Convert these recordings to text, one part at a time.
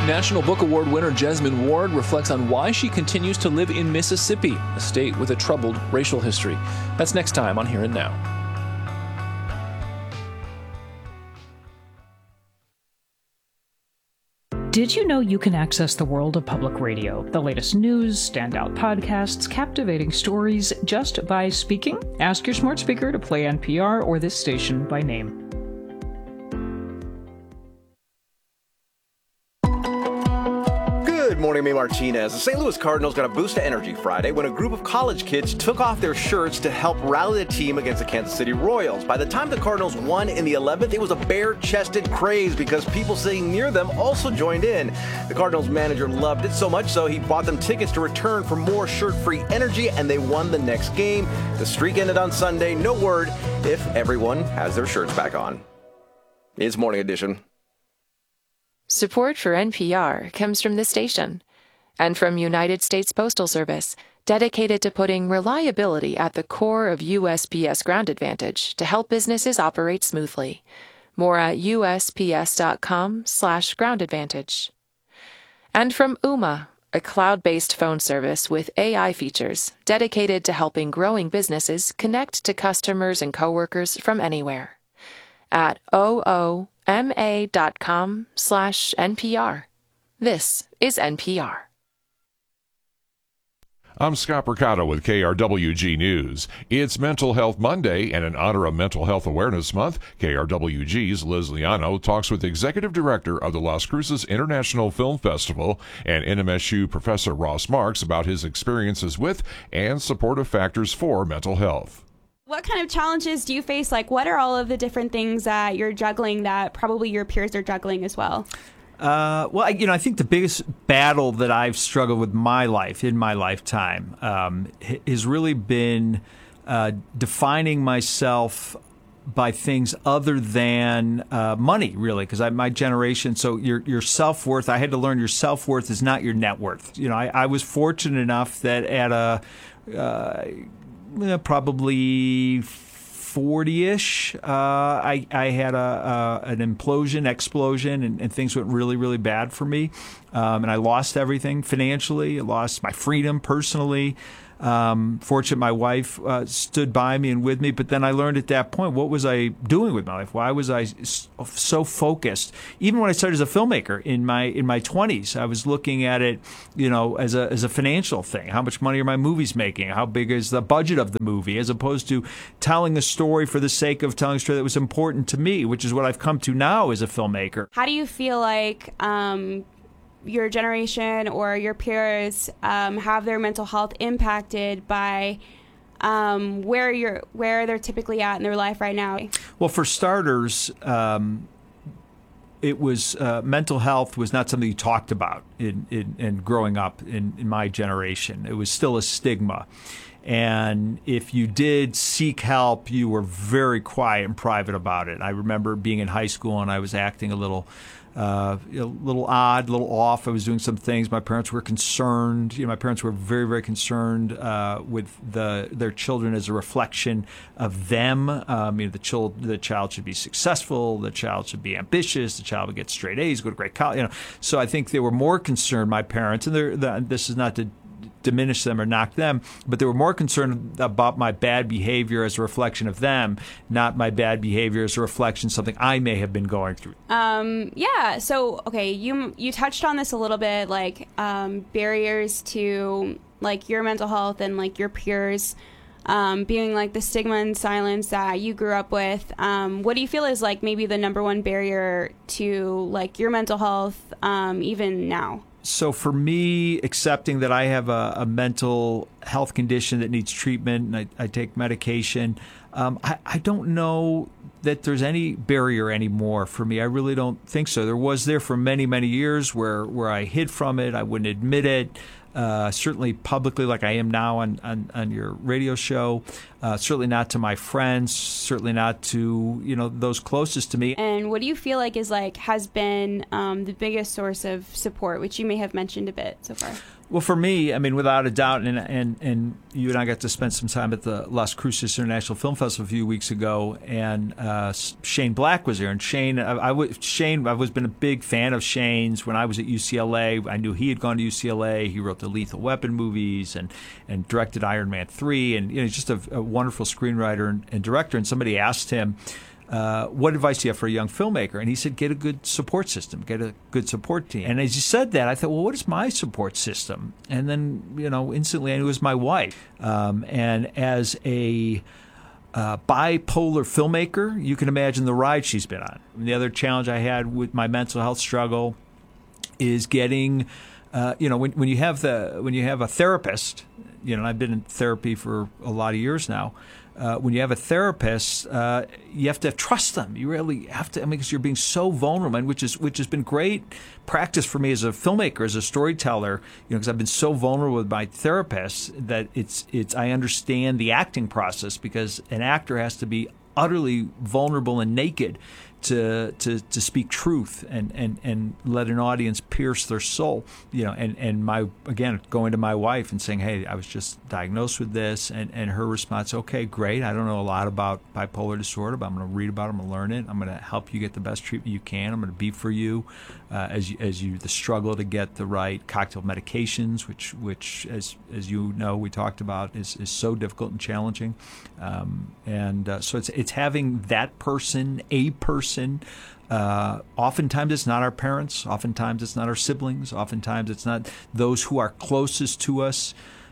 National Book Award winner Jesmyn Ward reflects on why she continues to live in Mississippi, a state with a troubled racial history. That's next time on Here and Now. Did you know you can access the world of public radio, the latest news, standout podcasts, captivating stories, just by speaking? Ask your smart speaker to play NPR or this station by name. Good morning, May Martinez. The St. Louis Cardinals got a boost of energy Friday when a group of college kids took off their shirts to help rally the team against the Kansas City Royals. By the time the Cardinals won in the 11th, it was a bare-chested craze because people sitting near them also joined in. The Cardinals manager loved it so much so he bought them tickets to return for more shirt-free energy, and they won the next game. The streak ended on Sunday. No word if everyone has their shirts back on. It's Morning Edition. Support for NPR comes from this station and from United States Postal Service, dedicated to putting reliability at the core of USPS Ground Advantage to help businesses operate smoothly. More at usps.com/groundadvantage. And from Ooma, a cloud-based phone service with AI features dedicated to helping growing businesses connect to customers and coworkers from anywhere. At ooma.com/NPR. This is NPR. I'm Scott Percato with KRWG News. It's Mental Health Monday, and in honor of Mental Health Awareness Month, KRWG's Liz Liano talks with Executive Director of the Las Cruces International Film Festival and NMSU Professor Ross Marks about his experiences with and supportive factors for mental health. What kind of challenges do you face? Like, what are all of the different things that you're juggling that probably your peers are juggling as well? I think the biggest battle that I've struggled with in my lifetime has really been defining myself by things other than money, really, because my generation. So your self-worth, I had to learn your self-worth is not your net worth. You know, I was fortunate enough that at a probably 40-ish, I had an explosion, and things went really, really bad for me. And I lost everything financially. I lost my freedom personally. Fortunate my wife stood by me and with me, but then I learned at that point, what was I doing with my life? Why was I so focused? Even when I started as a filmmaker in my 20s, I was looking at it, as a financial thing. How much money are my movies making? How big is the budget of the movie? As opposed to telling a story for the sake of telling a story that was important to me, which is what I've come to now as a filmmaker. How do you feel like your generation or your peers have their mental health impacted by where they're typically at in their life right now? Well, for starters, it was mental health was not something you talked about in growing up in my generation. It was still a stigma. And if you did seek help, you were very quiet and private about it. I remember being in high school and I was acting a little odd, a little off. I was doing some things. My parents were concerned. My parents were very, very concerned with their children as a reflection of them. The child should be successful. The child should be ambitious. The child would get straight A's, go to great college. So I think they were more concerned, my parents, and this is not to diminish them or knock them, but they were more concerned about my bad behavior as a reflection of them, not my bad behavior as a reflection of something I may have been going through. So, okay, you touched on this a little bit, like barriers to like your mental health and like your peers being like the stigma and silence that you grew up with. What do you feel is like maybe the number one barrier to like your mental health even now? So for me, accepting that I have a mental health condition that needs treatment and I take medication, I don't know that there's any barrier anymore for me. I really don't think so. There was for many, many years where I hid from it. I wouldn't admit it. Certainly publicly, like I am now on your radio show. certainly not to my friends, certainly not to, those closest to me. And what do you feel like has been the biggest source of support, which you may have mentioned a bit so far? Well, for me, I mean, without a doubt, and you and I got to spend some time at the Las Cruces International Film Festival a few weeks ago, and Shane Black was there. And Shane, I was been a big fan of Shane's when I was at UCLA. I knew he had gone to UCLA. He wrote the Lethal Weapon movies and directed Iron Man 3, and he's just a wonderful screenwriter and director. And somebody asked him, what advice do you have for a young filmmaker? And he said, get a good support system, get a good support team. And as he said that, I thought, well, what is my support system? And then, instantly I knew it was my wife. And as a bipolar filmmaker, you can imagine the ride she's been on. And the other challenge I had with my mental health struggle is getting, when you have a therapist, and I've been in therapy for a lot of years now. When you have a therapist, you have to trust them. You really have to, because you're being so vulnerable, and which has been great practice for me as a filmmaker, as a storyteller. Because I've been so vulnerable with my therapist that I understand the acting process, because an actor has to be utterly vulnerable and naked to speak truth and let an audience pierce their soul, and going to my wife and saying, hey, I was just diagnosed with this, and her response, okay, great, I don't know a lot about bipolar disorder, but I'm going to read about it, I'm going to learn it, I'm going to help you get the best treatment you can, I'm going to be for you as you the struggle to get the right cocktail medications, which as you know we talked about is so difficult and challenging, so it's having that person, a person. Oftentimes it's not our parents. Oftentimes it's not our siblings. Oftentimes it's not those who are closest to us.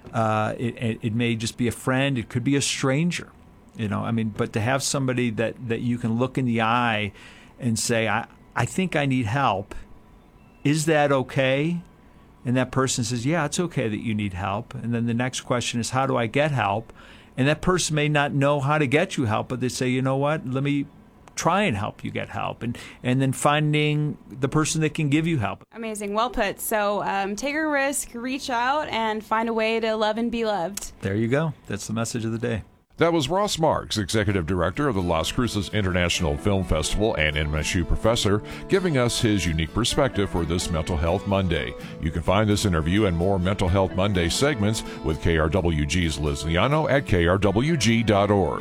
It may just be a friend. It could be a stranger. But to have somebody that you can look in the eye and say, I think I need help. Is that okay? And that person says, yeah, it's okay that you need help. And then the next question is, how do I get help? And that person may not know how to get you help, but they say, you know what, let me try and help you get help, and then finding the person that can give you help. Amazing. Well put. So take a risk, reach out, and find a way to love and be loved. There you go. That's the message of the day. That was Ross Marks, Executive Director of the Las Cruces International Film Festival and MSU professor, giving us his unique perspective for this Mental Health Monday. You can find this interview and more Mental Health Monday segments with KRWG's Liz Liano at krwg.org.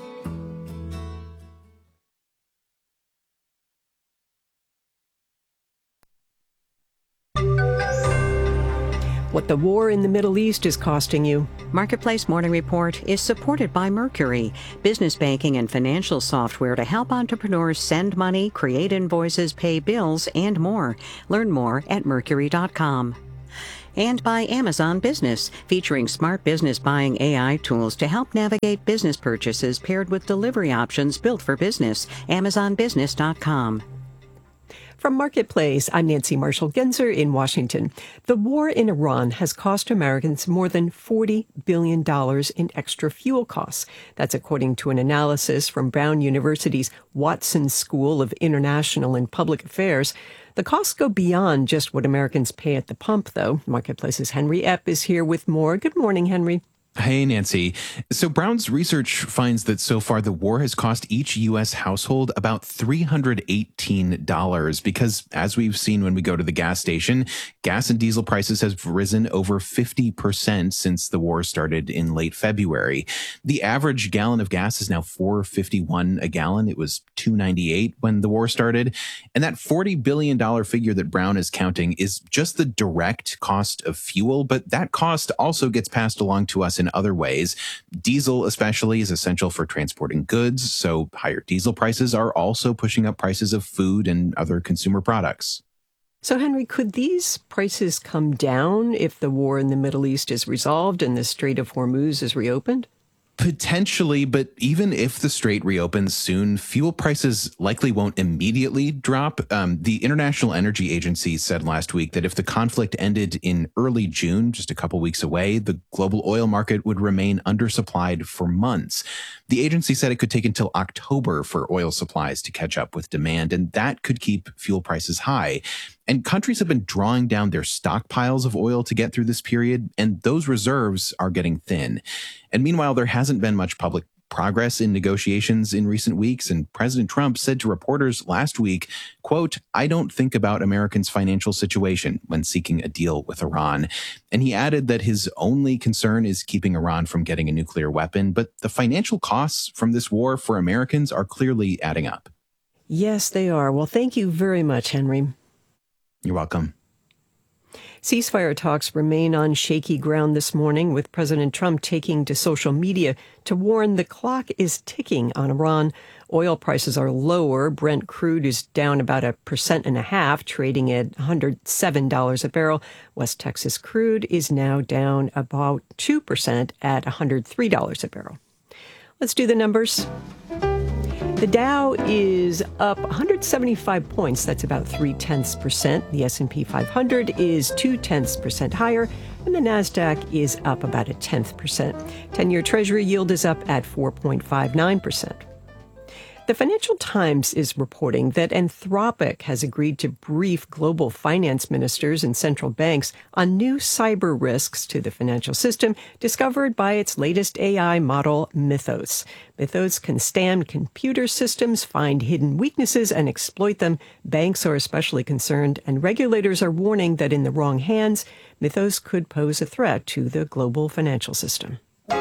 What the war in the Middle East is costing you. Marketplace Morning Report is supported by Mercury, business banking and financial software to help entrepreneurs send money, create invoices, pay bills, and more. Learn more at Mercury.com. And by Amazon Business, featuring smart business buying AI tools to help navigate business purchases paired with delivery options built for business. AmazonBusiness.com. From Marketplace, I'm Nancy Marshall-Genzer in Washington. The war in Iran has cost Americans more than $40 billion in extra fuel costs. That's according to an analysis from Brown University's Watson School of International and Public Affairs. The costs go beyond just what Americans pay at the pump, though. Marketplace's Henry Epp is here with more. Good morning, Henry. Hey, Nancy. So Brown's research finds that so far the war has cost each U.S. household about $318 because, as we've seen when we go to the gas station, gas and diesel prices have risen over 50% since the war started in late February. The average gallon of gas is now $4.51 a gallon. It was $2.98 when the war started. And that $40 billion figure that Brown is counting is just the direct cost of fuel, but that cost also gets passed along to us in other ways. Diesel especially is essential for transporting goods, so higher diesel prices are also pushing up prices of food and other consumer products. So, Henry, could these prices come down if the war in the Middle East is resolved and the Strait of Hormuz is reopened? Potentially, but even if the strait reopens soon, fuel prices likely won't immediately drop. The International Energy Agency said last week that if the conflict ended in early June, just a couple weeks away, the global oil market would remain undersupplied for months. The agency said it could take until October for oil supplies to catch up with demand, and that could keep fuel prices high. And countries have been drawing down their stockpiles of oil to get through this period, and those reserves are getting thin. And meanwhile, there hasn't been much public progress in negotiations in recent weeks, and President Trump said to reporters last week, quote, "I don't think about Americans' financial situation when seeking a deal with Iran." And he added that his only concern is keeping Iran from getting a nuclear weapon, but the financial costs from this war for Americans are clearly adding up. Yes, they are. Well, thank you very much, Henry. You're welcome. Ceasefire talks remain on shaky ground this morning, with President Trump taking to social media to warn the clock is ticking on Iran. Oil prices are lower. Brent crude is down about 1.5%, trading at $107 a barrel. West Texas crude is now down about 2% at $103 a barrel. Let's do the numbers. The Dow is up 175 points. That's about 0.3%. The S&P 500 is 0.2% higher, and the Nasdaq is up about 0.1%. 10-year Treasury yield is up at 4.59%. The Financial Times is reporting that Anthropic has agreed to brief global finance ministers and central banks on new cyber risks to the financial system discovered by its latest AI model, Mythos. Mythos can scan computer systems, find hidden weaknesses, and exploit them. Banks are especially concerned, and regulators are warning that in the wrong hands, Mythos could pose a threat to the global financial system.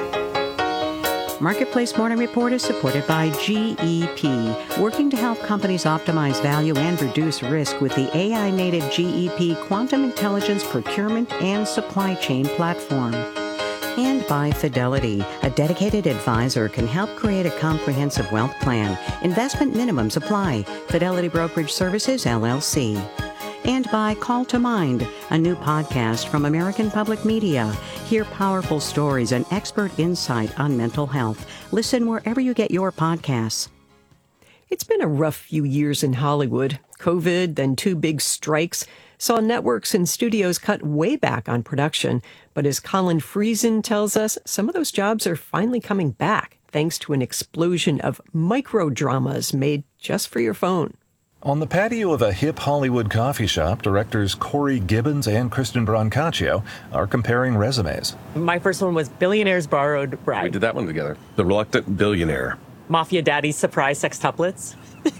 Marketplace Morning Report is supported by GEP, working to help companies optimize value and reduce risk with the AI-native GEP Quantum Intelligence Procurement and Supply Chain Platform. And by Fidelity, a dedicated advisor can help create a comprehensive wealth plan. Investment minimums apply. Fidelity Brokerage Services, LLC. And by Call to Mind, a new podcast from American Public Media. Hear powerful stories and expert insight on mental health. Listen wherever you get your podcasts. It's been a rough few years in Hollywood. COVID, then 2 big strikes, saw networks and studios cut way back on production. But as Colin Friesen tells us, some of those jobs are finally coming back, thanks to an explosion of micro-dramas made just for your phone. On the patio of a hip Hollywood coffee shop, directors Corey Gibbons and Kristen Brancaccio are comparing resumes. My first one was Billionaire's Borrowed Bride. We did that one together. The Reluctant Billionaire. Mafia Daddy's Surprise Sextuplets.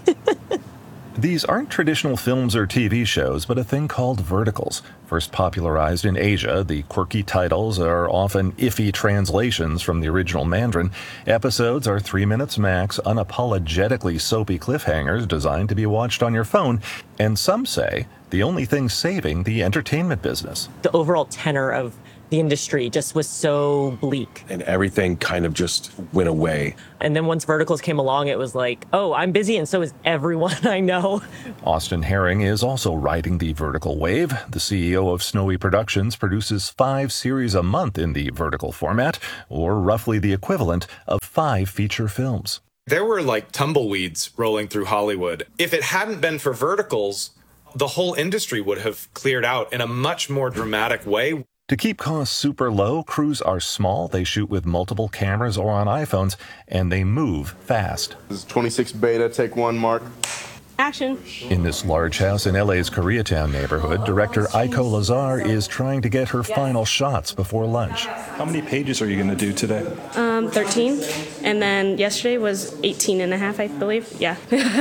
These aren't traditional films or TV shows, but a thing called verticals. First popularized in Asia, the quirky titles are often iffy translations from the original Mandarin. Episodes are 3 minutes max, unapologetically soapy cliffhangers designed to be watched on your phone, and some say the only thing saving the entertainment business. The overall tenor of the industry just was so bleak. And everything kind of just went away. And then once verticals came along, it was like, oh, I'm busy and so is everyone I know. Austin Herring is also riding the vertical wave. The CEO of Snowy Productions produces 5 series a month in the vertical format, or roughly the equivalent of 5 feature films. There were like tumbleweeds rolling through Hollywood. If it hadn't been for verticals, the whole industry would have cleared out in a much more dramatic way. To keep costs super low, crews are small, they shoot with multiple cameras or on iPhones, and they move fast. This is 26 Beta, take 1, Mark. Action. In this large house in LA's Koreatown neighborhood, director Aiko Lazar is trying to get her final shots before lunch. How many pages are you going to do today? 13. And then yesterday was 18 and a half, I believe. Yeah.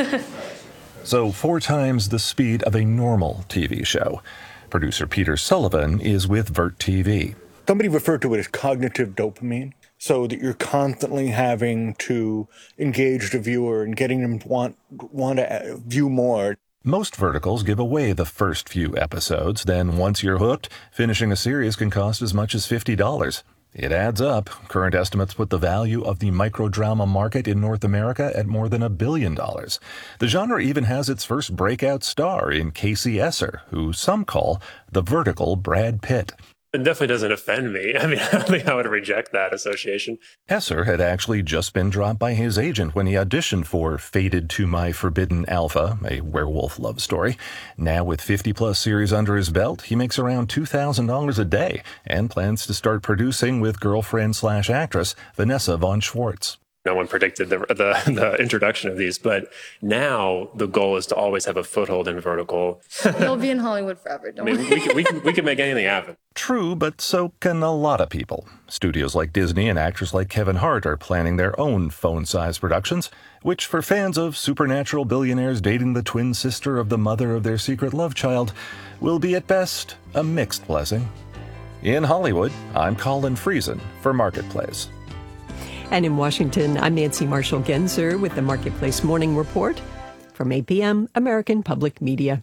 So 4 times the speed of a normal TV show. Producer Peter Sullivan is with Vert TV. Somebody referred to it as cognitive dopamine, so that you're constantly having to engage the viewer and getting them to want to view more. Most verticals give away the first few episodes. Then once you're hooked, finishing a series can cost as much as $50. It adds up. Current estimates put the value of the microdrama market in North America at more than $1 billion. The genre even has its first breakout star in Casey Esser, who some call the vertical Brad Pitt. It definitely doesn't offend me. I mean, I don't think I would reject that association. Esser had actually just been dropped by his agent when he auditioned for Fated to My Forbidden Alpha, a werewolf love story. Now with 50-plus series under his belt, he makes around $2,000 a day and plans to start producing with girlfriend/actress Vanessa Von Schwartz. No one predicted the introduction of these, but now the goal is to always have a foothold in vertical. You'll be in Hollywood forever, don't worry. We can make anything happen. True, but so can a lot of people. Studios like Disney and actors like Kevin Hart are planning their own phone-sized productions, which for fans of supernatural billionaires dating the twin sister of the mother of their secret love child will be at best a mixed blessing. In Hollywood, I'm Colin Friesen for Marketplace. And in Washington, I'm Nancy Marshall Genzer with the Marketplace Morning Report from APM, American Public Media.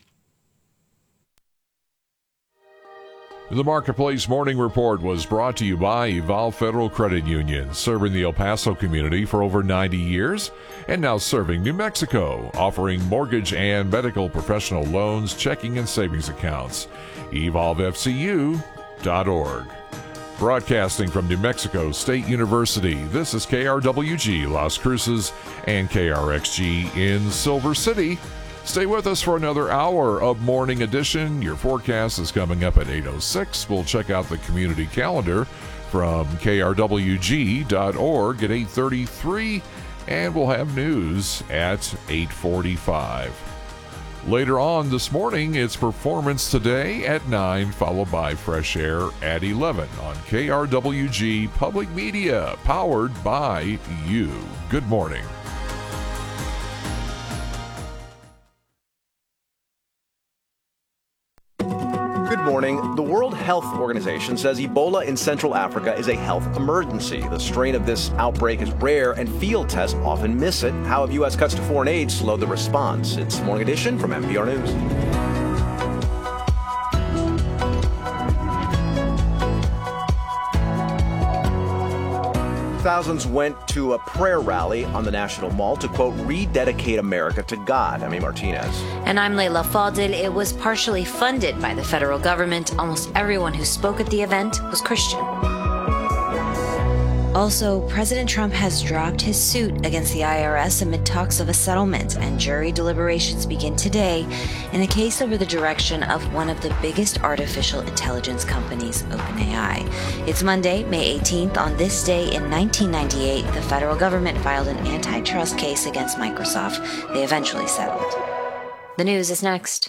The Marketplace Morning Report was brought to you by Evolve Federal Credit Union, serving the El Paso community for over 90 years, and now serving New Mexico, offering mortgage and medical professional loans, checking and savings accounts. EvolveFCU.org. Broadcasting from New Mexico State University, this is KRWG Las Cruces and KRXG in Silver City. Stay with us for another hour of Morning Edition. Your forecast is coming up at 8:06. We'll check out the community calendar from KRWG.org at 8:33, and we'll have news at 8:45. Later on this morning, it's Performance Today at 9, followed by Fresh Air at 11 on KRWG Public Media, powered by you. Good morning. Good morning. The World Health Organization says Ebola in Central Africa is a health emergency. The strain of this outbreak is rare and field tests often miss it. How have U.S. cuts to foreign aid slowed the response? It's Morning Edition from NPR News. Thousands went to a prayer rally on the National Mall to, quote, rededicate America to God. Amy Martinez. And I'm Leila Fadel. It was partially funded by the federal government. Almost everyone who spoke at the event was Christian. Also, President Trump has dropped his suit against the IRS amid talks of a settlement, and jury deliberations begin today in a case over the direction of one of the biggest artificial intelligence companies, OpenAI. It's Monday, May 18th. On this day in 1998, the federal government filed an antitrust case against Microsoft. They eventually settled. The news is next.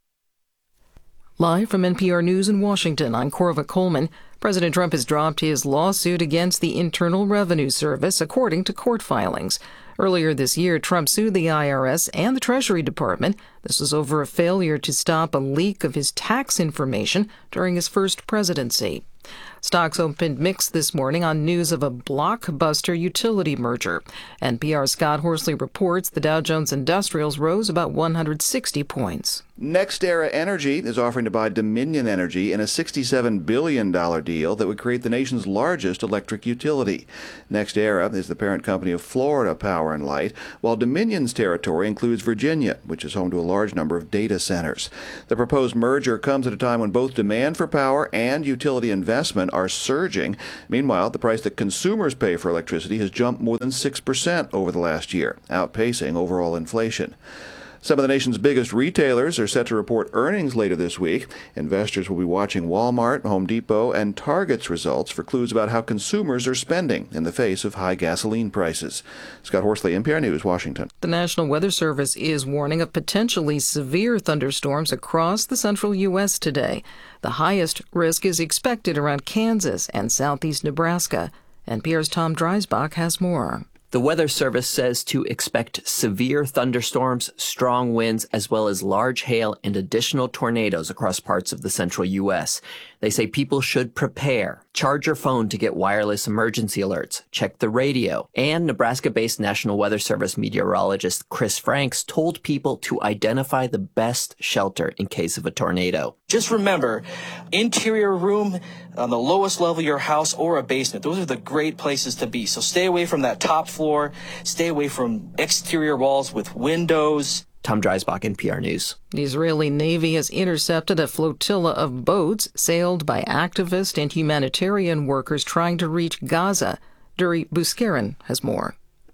Live from NPR News in Washington, I'm Corva Coleman. President Trump has dropped his lawsuit against the Internal Revenue Service, according to court filings. Earlier this year, Trump sued the IRS and the Treasury Department. This was over a failure to stop a leak of his tax information during his first presidency. Stocks opened mixed this morning on news of a blockbuster utility merger. NPR's Scott Horsley reports the Dow Jones Industrials rose about 160 points. NextEra Energy is offering to buy Dominion Energy in a $67 billion deal that would create the nation's largest electric utility. NextEra is the parent company of Florida Power and Light, while Dominion's territory includes Virginia, which is home to a large number of data centers. The proposed merger comes at a time when both demand for power and utility investment are surging. Meanwhile, the price that consumers pay for electricity has jumped more than 6% over the last year, outpacing overall inflation. Some of the nation's biggest retailers are set to report earnings later this week. Investors will be watching Walmart, Home Depot, and Target's results for clues about how consumers are spending in the face of high gasoline prices. Scott Horsley, NPR News, Washington. The National Weather Service is warning of potentially severe thunderstorms across the central U.S. today. The highest risk is expected around Kansas and southeast Nebraska. NPR's Tom Dreisbach has more. The Weather Service says to expect severe thunderstorms, strong winds, as well as large hail and additional tornadoes across parts of the central U.S. They say people should prepare. Charge your phone to get wireless emergency alerts. Check the radio. And Nebraska-based National Weather Service meteorologist Chris Franks told people to identify the best shelter in case of a tornado. Just remember, interior room on the lowest level of your house or a basement. Those are the great places to be. So stay away from that top floor. Stay away from exterior walls with windows. Tom Dreisbach, NPR News. The Israeli Navy has intercepted a flotilla of boats sailed by activist and humanitarian workers trying to reach Gaza. Duri Buskeren has more.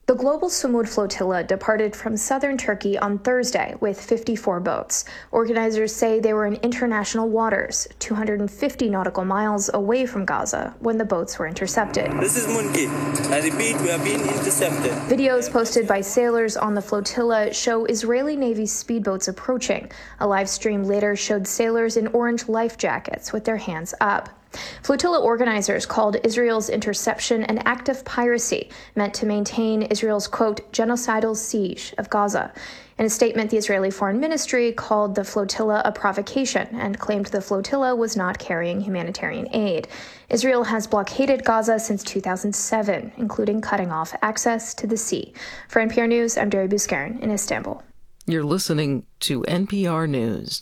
The Global Sumud Flotilla departed from southern Turkey on Thursday with 54 boats. Organizers say they were in international waters, 250 nautical miles away from Gaza, when the boats were intercepted. This is Munki. I repeat, we are being intercepted. Videos posted by sailors on the flotilla show Israeli Navy speedboats approaching. A live stream later showed sailors in orange life jackets with their hands up. Flotilla organizers called Israel's interception an act of piracy meant to maintain Israel's, quote, genocidal siege of Gaza. In a statement, the Israeli Foreign Ministry called the flotilla a provocation and claimed the flotilla was not carrying humanitarian aid. Israel has blockaded Gaza since 2007, including cutting off access to the sea. For NPR News, I'm Deri Buscarin in Istanbul. You're listening to NPR News.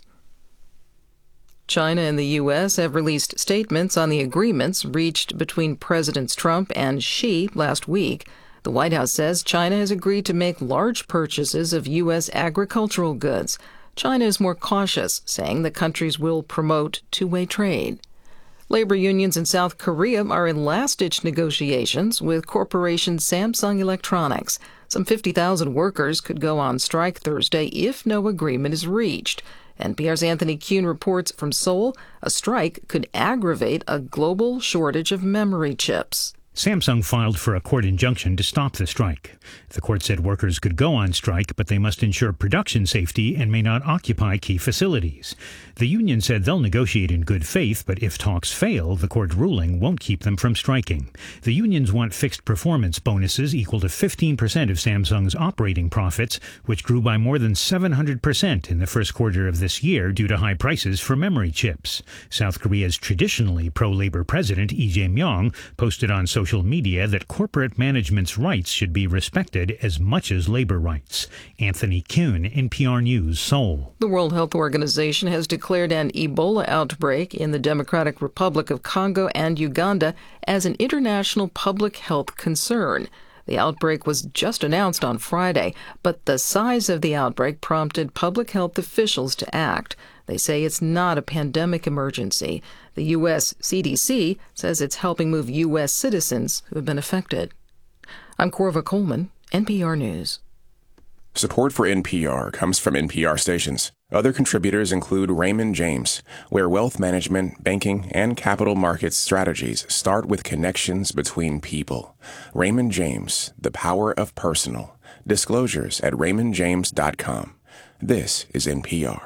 China and the U.S. have released statements on the agreements reached between Presidents Trump and Xi last week. The White House says China has agreed to make large purchases of U.S. agricultural goods. China is more cautious, saying the countries will promote two-way trade. Labor unions in South Korea are in last-ditch negotiations with corporation Samsung Electronics. Some 50,000 workers could go on strike Thursday if no agreement is reached. NPR's Anthony Kuhn reports from Seoul, a strike could aggravate a global shortage of memory chips. Samsung filed for a court injunction to stop the strike. The court said workers could go on strike, but they must ensure production safety and may not occupy key facilities. The union said they'll negotiate in good faith, but if talks fail, the court ruling won't keep them from striking. The unions want fixed performance bonuses equal to 15% of Samsung's operating profits, which grew by more than 700% in the first quarter of this year due to high prices for memory chips. South Korea's traditionally pro-labor president, Lee Jae-myung, posted on social media that corporate management's rights should be respected as much as labor rights. Anthony Kuhn, NPR News, Seoul. The World Health Organization has declared an Ebola outbreak in the Democratic Republic of Congo and Uganda as an international public health concern. The outbreak was just announced on Friday, but the size of the outbreak prompted public health officials to act. They say it's not a pandemic emergency. The U.S. CDC says it's helping move U.S. citizens who have been affected. I'm Corva Coleman, NPR News. Support for NPR comes from NPR stations. Other contributors include Raymond James, where wealth management, banking, and capital markets strategies start with connections between people. Raymond James, the power of personal. Disclosures at raymondjames.com. This is NPR.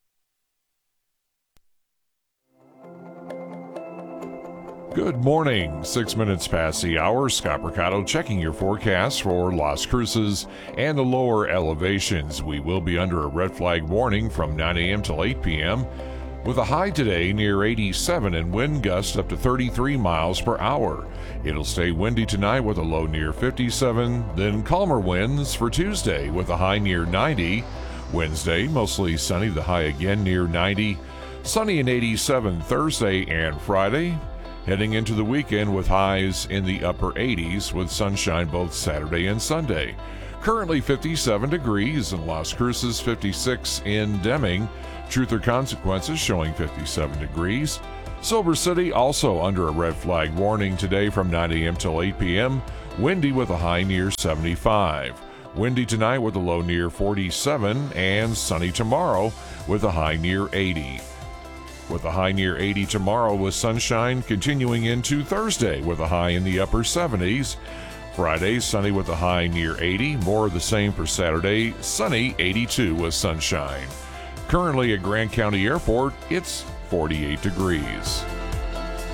Good morning. 6 minutes past the hour. Scott Mercado checking your forecast for Las Cruces and the lower elevations. We will be under a red flag warning from 9 a.m. till 8 p.m. with a high today near 87 and wind gusts up to 33 miles per hour. It'll stay windy tonight with a low near 57, then calmer winds for Tuesday with a high near 90. Wednesday, mostly sunny, the high again near 90. Sunny and 87 Thursday and Friday. Heading into the weekend with highs in the upper 80s with sunshine both Saturday and Sunday. Currently 57 degrees in Las Cruces, 56 in Deming. Truth or Consequences showing 57 degrees. Silver City also under a red flag warning today from 9 a.m. till 8 p.m. Windy with a high near 75. Windy tonight with a low near 47 and sunny tomorrow with a high near 80. With a high near 80 tomorrow with sunshine continuing into Thursday with a high in the upper 70s. Friday, sunny with a high near 80. More of the same for Saturday, sunny 82 with sunshine. Currently at Grant County Airport, it's 48 degrees.